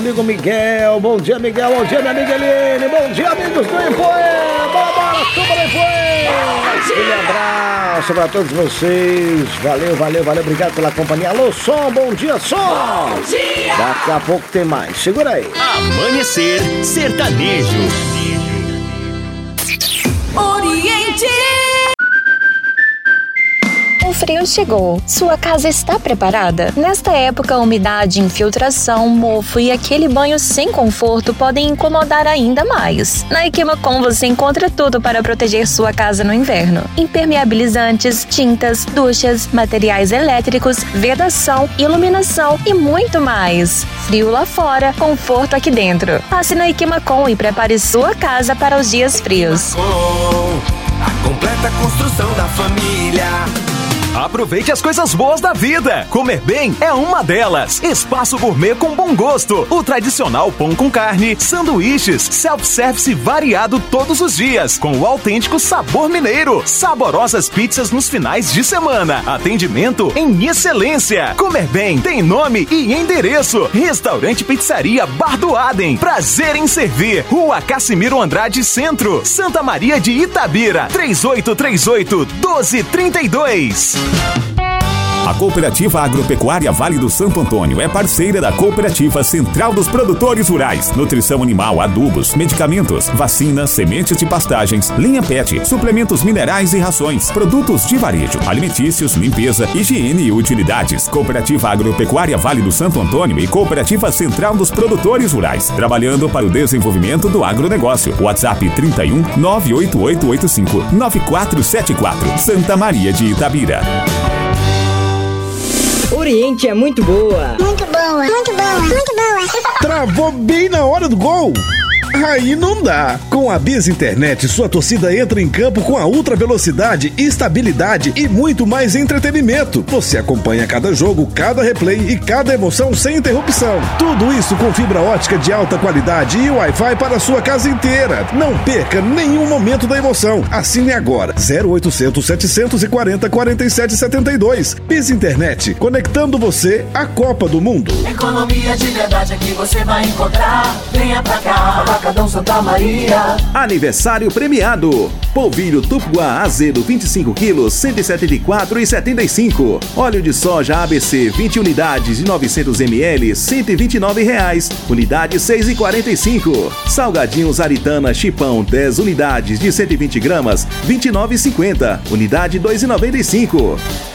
Amigo Miguel, bom dia Miguel, bom dia minha amiga Eliane, bom dia amigos do Infoé, bora, chupa do Infoé, aquele abraço pra todos vocês, valeu, obrigado pela companhia. Alô Som, bom dia Som, bom dia, daqui a pouco tem mais, segura aí. Amanhecer Sertanejo. Oriente. O frio chegou. Sua casa está preparada? Nesta época, a umidade, infiltração, mofo e aquele banho sem conforto podem incomodar ainda mais. Na Equimacom você encontra tudo para proteger sua casa no inverno. Impermeabilizantes, tintas, duchas, materiais elétricos, vedação, iluminação e muito mais. Frio lá fora, conforto aqui dentro. Passe na Equimacom e prepare sua casa para os dias frios. A completa construção da família. Aproveite as coisas boas da vida. Comer bem é uma delas. Espaço gourmet com bom gosto. O tradicional pão com carne, sanduíches, self-service variado todos os dias, com o autêntico sabor mineiro. Saborosas pizzas nos finais de semana. Atendimento em excelência. Comer bem tem nome e endereço. Restaurante Pizzaria Bar do Adem. Prazer em servir. Rua Cassimiro Andrade Centro, Santa Maria de Itabira. 3838-1232. A Cooperativa Agropecuária Vale do Santo Antônio é parceira da Cooperativa Central dos Produtores Rurais. Nutrição animal, adubos, medicamentos, vacinas, sementes de pastagens, linha PET, suplementos minerais e rações, produtos de varejo, alimentícios, limpeza, higiene e utilidades. Cooperativa Agropecuária Vale do Santo Antônio e Cooperativa Central dos Produtores Rurais. Trabalhando para o desenvolvimento do agronegócio. WhatsApp 31 98885 9474. Santa Maria de Itabira. Oriente é muito boa. Muito boa, muito boa, muito boa. Travou bem na hora do gol. Aí não dá. Com a Biz Internet, sua torcida entra em campo com a ultra velocidade, estabilidade e muito mais entretenimento. Você acompanha cada jogo, cada replay e cada emoção sem interrupção. Tudo isso com fibra ótica de alta qualidade e Wi-Fi para a sua casa inteira. Não perca nenhum momento da emoção. Assine agora 0800 740 4772. Biz Internet, conectando você à Copa do Mundo. Economia de verdade aqui você vai encontrar. Venha pra cá, Atacadão Santa Maria. Aniversário premiado. Polvilho Tupuá azedo 25 quilos, 174,75. Óleo de soja ABC 20 unidades de 900 ml, R$ 129,00. Unidade 6,45. Salgadinhos Aritana Chipão 10 unidades de 120 gramas, R$ 29,50. Unidade 2,95.